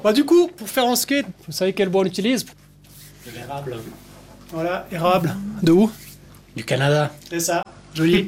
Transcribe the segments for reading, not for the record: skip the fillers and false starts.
Du coup, pour faire en skate, vous savez quel bois on utilise? De l'érable. Voilà, érable. De où? Du Canada. C'est ça. Joli.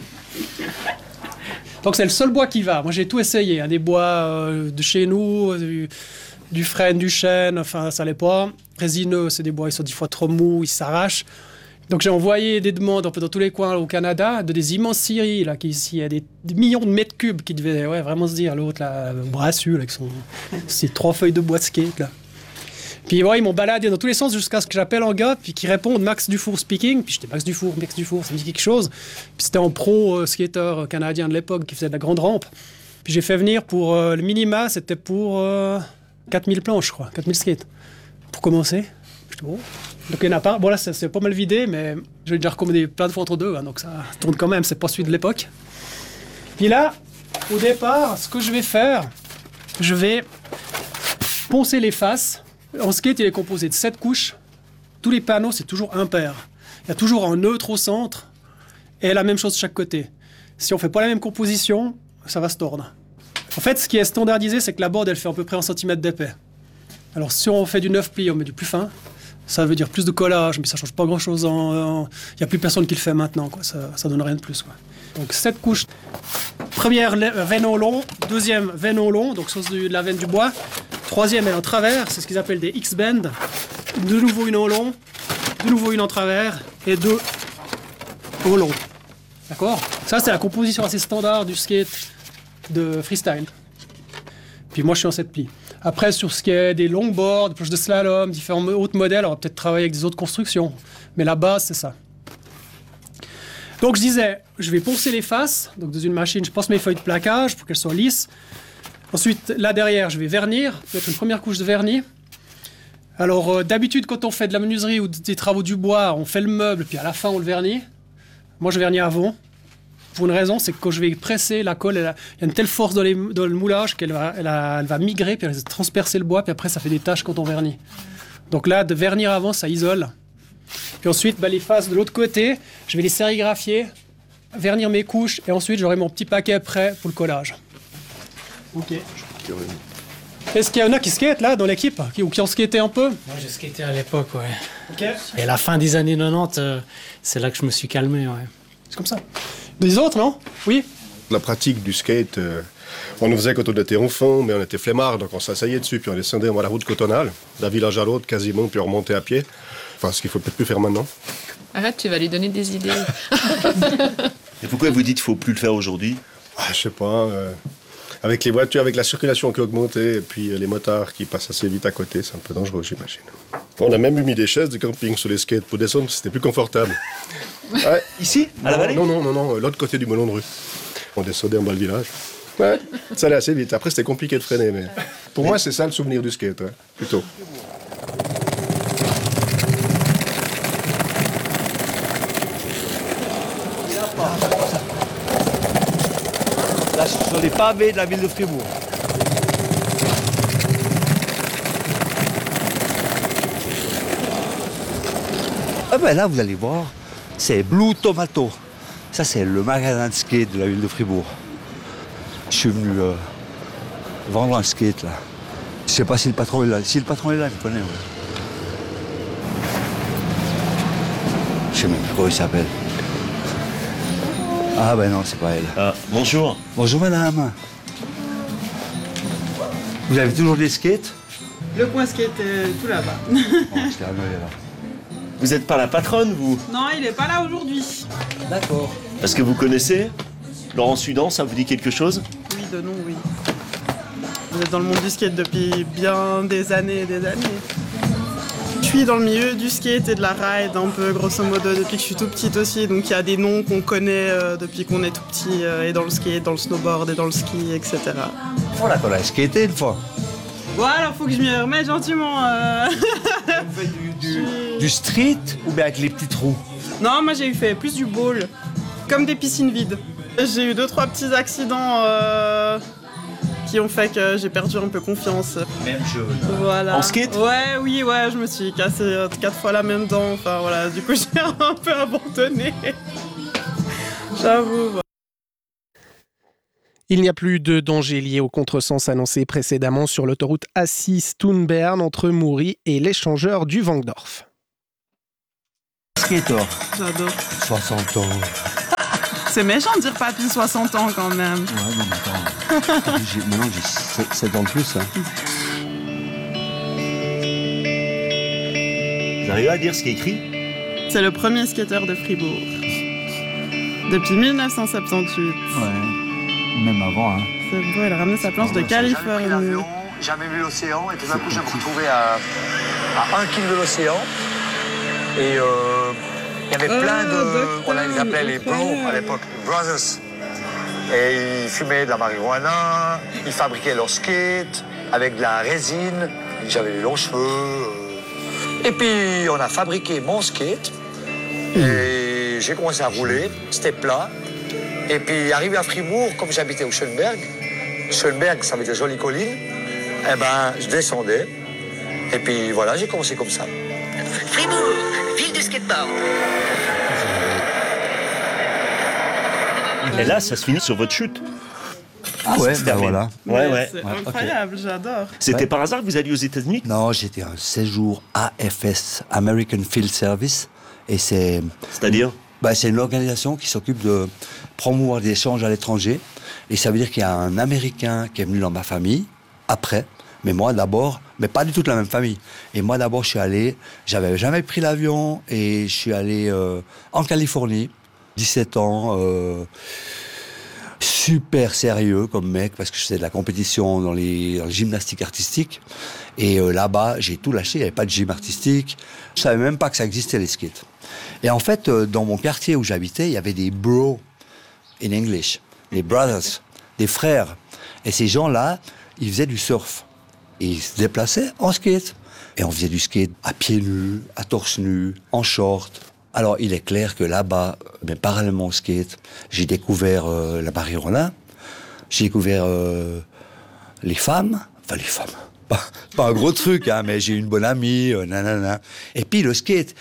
Donc c'est le seul bois qui va. Moi j'ai tout essayé, hein, des bois de chez nous, du frêne, du chêne, enfin ça allait pas. Résineux, c'est des bois, ils sont 10 fois trop mous, ils s'arrachent. Donc j'ai envoyé des demandes un peu dans tous les coins au Canada, de des immenses scieries, là, qui ici, il y a des millions de mètres cubes qui devaient vraiment se dire, l'autre, là, brassu, là, avec ses 3 feuilles de bois de skate, là. Puis ils m'ont baladé dans tous les sens jusqu'à ce que j'appelle un gars, puis qui répondent Max Dufour speaking. Puis j'étais Max Dufour, ça me dit quelque chose. Puis c'était un pro skater canadien de l'époque qui faisait de la grande rampe. Puis j'ai fait venir pour le minima, c'était pour 4000 planches, je crois, 4000 skates. Pour commencer. J'étais bon. Donc il y en a pas. Bon là c'est pas mal vidé, mais j'ai déjà recommandé plein de fois entre deux, hein, donc ça tourne quand même, c'est pas celui de l'époque. Puis là, au départ, ce que je vais faire, je vais poncer les faces. En skate, il est composé de 7 couches. Tous les panneaux, c'est toujours impair. Il y a toujours un neutre au centre et la même chose de chaque côté. Si on fait pas la même composition, ça va se tordre. En fait, ce qui est standardisé, c'est que la board, elle fait à peu près 1 cm d'épais. Alors, si on fait du 9 plis, on met du plus fin. Ça veut dire plus de collage, mais ça change pas grand-chose. Il n'y a plus personne qui le fait maintenant, quoi. Ça donne rien de plus, quoi. Donc, 7 couches. Première veine au long, deuxième veine au long, donc sauce de la veine du bois. Troisième est en travers, c'est ce qu'ils appellent des X-bends. De nouveau une au long, de nouveau une en travers et 2 au long. D'accord? Ça, c'est la composition assez standard du skate de freestyle. Puis moi, je suis en 7 plis. Après, sur ce qui est des longboards, des planches de slalom, différents autres modèles, on va peut-être travailler avec des autres constructions. Mais la base, c'est ça. Donc, je disais, je vais poncer les faces. Donc, dans une machine, je ponce mes feuilles de plaquage pour qu'elles soient lisses. Ensuite, là derrière, je vais vernir, mettre une première couche de vernis. Alors, d'habitude, quand on fait de la menuiserie ou des travaux du bois, on fait le meuble, puis à la fin, on le vernit. Moi, je vernis avant. Pour une raison, c'est que quand je vais presser, la colle, il y a une telle force dans le moulage qu'elle va migrer, puis elle va transpercer le bois, puis après, ça fait des taches quand on vernit. Donc là, de vernir avant, ça isole. Puis ensuite, les faces de l'autre côté, je vais les sérigraphier, vernir mes couches, et ensuite, j'aurai mon petit paquet prêt pour le collage. Ok. Est-ce qu'il y en a qui skatent là dans l'équipe ou qui ont skaté un peu? Moi j'ai skaté à l'époque, ouais. Ok. Et à la fin des années 90, c'est là que je me suis calmé, ouais. C'est comme ça. Des autres, non? Oui? La pratique du skate, on le faisait quand on était enfant, mais on était flemmards, donc on s'asseyait dessus, puis on descendait la route cotonale, d'un village à l'autre quasiment, puis on remontait à pied. Enfin, ce qu'il faut peut-être plus faire maintenant. Arrête, tu vas lui donner des idées. Et pourquoi vous dites qu'il ne faut plus le faire aujourd'hui? Je sais pas. Avec les voitures, avec la circulation qui a augmenté, et puis les motards qui passent assez vite à côté, c'est un peu dangereux, j'imagine. On a même mis des chaises de camping sur les skates pour descendre, c'était plus confortable. Ouais. Ici? À la vallée? Non, l'autre côté du melon de rue. On descendait en bas le village. Ouais, ça allait assez vite. Après, c'était compliqué de freiner, mais pour moi, c'est ça le souvenir du skate, plutôt. Là, sur les pavés de la ville de Fribourg. Ah ben là, vous allez voir, c'est Blue Tomato. Ça, c'est le magasin de skate de la ville de Fribourg. Je suis venu vendre un skate, là. Je sais pas si le patron est là. Si le patron est là, je connais, ouais. Je sais même plus comment il s'appelle. Ah ben non, c'est pas elle. Ah, bonjour. Bonjour madame. Vous avez toujours des skates? Le coin skate est tout là-bas. Oh, je l'ai ramené, là. Vous n'êtes pas la patronne, vous? Non, il est pas là aujourd'hui. D'accord. Est-ce que vous connaissez Laurent Sudan, ça vous dit quelque chose? Oui, de nom, oui. Vous êtes dans le monde du skate depuis bien des années et des années. Je suis dans le milieu du skate et de la ride un peu grosso modo depuis que je suis tout petite aussi, donc il y a des noms qu'on connaît depuis qu'on est tout petit et dans le skate, dans le snowboard et dans le ski, etc. Oh là, qu'on a skaté une fois. Bon alors faut que je m'y remette gentiment. Vous faites du street ou bien avec les petits trous? Non, moi j'ai fait plus du bowl, comme des piscines vides. J'ai eu 2-3 petits accidents qui ont fait que j'ai perdu un peu confiance. Même jeu. Voilà. En skate? Ouais, je me suis cassé 4 fois la même dent. Enfin voilà, du coup j'ai un peu abandonné. J'avoue. Il n'y a plus de danger lié au contresens annoncé précédemment sur l'autoroute A6 entre Moury et l'échangeur du Vangdorf. Skater, J'adore. 60 ans. C'est méchant de dire papy 60 ans quand même. Ouais, non, mais attends. Maintenant, j'ai 7 ans de plus. Hein. Vous arrivez à dire ce qui est écrit? C'est le premier skateur de Fribourg. Depuis 1978. Ouais, même avant. Hein. C'est beau, elle a ramené sa planche de Californie. Jamais vu l'océan, et tout d'un coup, je me suis retrouvé à 1 km de l'océan. Et il y avait plein de... On les appelait les bros à l'époque, brothers. Et ils fumaient de la marijuana, ils fabriquaient leurs skates avec de la résine. J'avais les longs cheveux. Et puis, on a fabriqué mon skate. Et j'ai commencé à rouler. C'était plat. Et puis, arrivé à Fribourg, comme j'habitais au Schönberg, Schönberg, ça veut dire jolie colline, eh ben, je descendais. Et puis, voilà, j'ai commencé comme ça. Fribourg, ville du skateboard. Et là, ça se finit sur votre chute. Ah ouais, ben voilà. Ouais. C'est incroyable, j'adore. C'était par hasard que vous alliez aux États-Unis? Non, j'étais un séjour AFS, American Field Service. Et C'est-à-dire? C'est une organisation qui s'occupe de promouvoir des échanges à l'étranger. Et ça veut dire qu'il y a un Américain qui est venu dans ma famille, après. Mais moi d'abord, mais pas du tout de la même famille. Et moi d'abord, je suis allé, j'avais jamais pris l'avion, et je suis allé en Californie, 17 ans, super sérieux comme mec, parce que je faisais de la compétition dans les gymnastiques artistiques. Et là-bas, j'ai tout lâché, il n'y avait pas de gym artistique. Je savais même pas que ça existait, les skates. Et en fait, dans mon quartier où j'habitais, il y avait des bros, in English, des brothers, des frères. Et ces gens-là, ils faisaient du surf. Et ils se déplaçaient en skate. Et on faisait du skate à pieds nus, à torse nu, en short. Alors, il est clair que là-bas, mais parallèlement au skate, j'ai découvert la marijuana, j'ai découvert les femmes, pas un gros truc, hein, mais j'ai une bonne amie, nanana. Et puis le skate,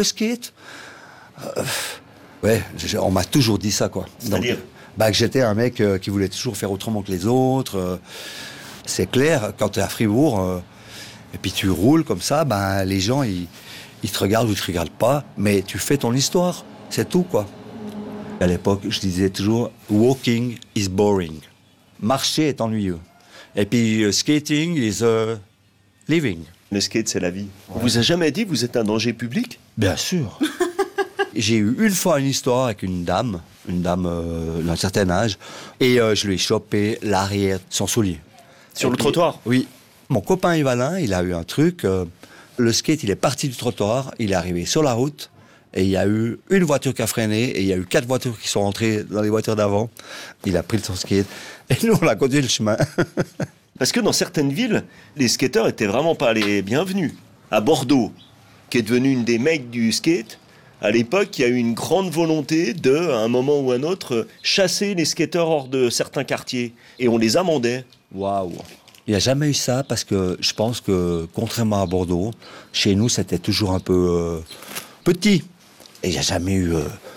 ouais, on m'a toujours dit ça, quoi. C'est-à-dire? Que j'étais un mec qui voulait toujours faire autrement que les autres. C'est clair, quand tu es à Fribourg, et puis tu roules comme ça, les gens, ils te regardent ou ils te regardent pas, mais tu fais ton histoire, c'est tout, quoi. À l'époque, je disais toujours « walking is boring ». Marcher est ennuyeux. Et puis « skating is living ». Le skate, c'est la vie. On vous a jamais dit que vous êtes un danger public? Bien sûr. J'ai eu une fois une histoire avec une dame d'un certain âge, et je lui ai chopé l'arrière de son soulier. Sur le trottoir? Oui. Mon copain Yvalin, il a eu un truc. Le skate, il est parti du trottoir, il est arrivé sur la route, et il y a eu une voiture qui a freiné, et il y a eu 4 voitures qui sont rentrées dans les voitures d'avant. Il a pris son skate, et nous, on a continué le chemin. Parce que dans certaines villes, les skateurs étaient vraiment pas les bienvenus. À Bordeaux, qui est devenu une des mecs du skate, à l'époque, il y a eu une grande volonté de, à un moment ou un autre, chasser les skateurs hors de certains quartiers. Et on les amendait. Waouh! Il n'y a jamais eu ça, parce que je pense que, contrairement à Bordeaux, chez nous, c'était toujours un peu petit. Et il n'y a jamais eu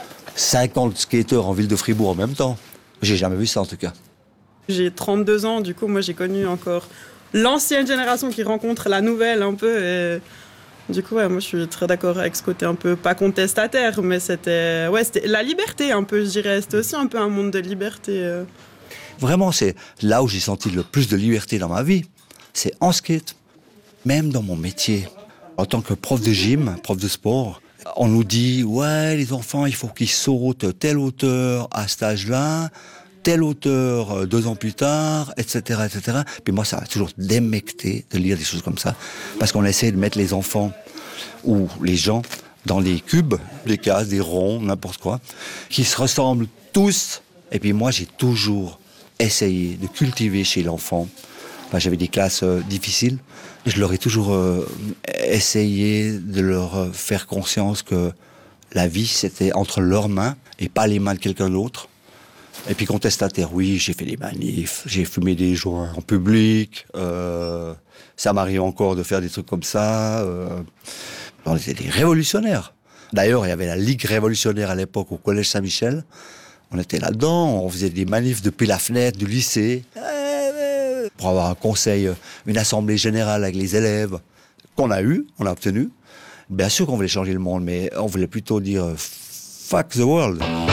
50 skateurs en ville de Fribourg en même temps. J'ai jamais vu ça, en tout cas. J'ai 32 ans, du coup, moi, j'ai connu encore l'ancienne génération qui rencontre la nouvelle un peu. Et du coup, ouais, moi, je suis très d'accord avec ce côté un peu, pas contestataire, mais c'était la liberté un peu, je dirais. C'était aussi un peu un monde de liberté. Vraiment, c'est là où j'ai senti le plus de liberté dans ma vie. C'est en skate. Même dans mon métier. En tant que prof de gym, prof de sport, on nous dit « Ouais, les enfants, il faut qu'ils sautent telle hauteur à cet âge-là, telle hauteur 2 ans plus tard, etc. etc. » Puis moi, ça m'a toujours démecté de lire des choses comme ça. Parce qu'on essaie de mettre les enfants ou les gens dans des cubes, des cases, des ronds, n'importe quoi, qui se ressemblent tous. Et puis moi, j'ai toujours essayé de cultiver chez l'enfant. J'avais des classes difficiles. Je leur ai toujours essayé de leur faire conscience que la vie, c'était entre leurs mains et pas les mains de quelqu'un d'autre. Et puis contestataire, oui, j'ai fait des manifs, j'ai fumé des joints en public. Ça m'arrive encore de faire des trucs comme ça. On était des révolutionnaires. D'ailleurs, il y avait la Ligue révolutionnaire à l'époque au Collège Saint-Michel. On était là-dedans, on faisait des manifs depuis la fenêtre du lycée pour avoir un conseil, une assemblée générale avec les élèves qu'on a obtenu. Bien sûr qu'on voulait changer le monde, mais on voulait plutôt dire « fuck the world ».